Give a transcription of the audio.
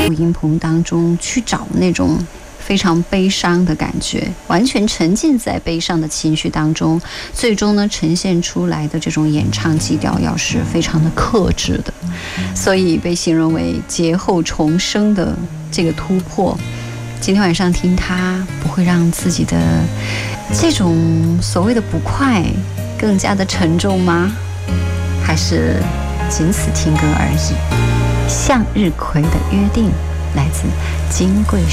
录音棚当中去找那种非常悲伤的感觉，完全沉浸在悲伤的情绪当中，最终呢呈现出来的这种演唱基调要是非常的克制的，所以被形容为劫后重生的这个突破。今天晚上听它不会让自己的这种所谓的不快更加的沉重吗？还是仅此听歌而已？向日葵的约定来自金贵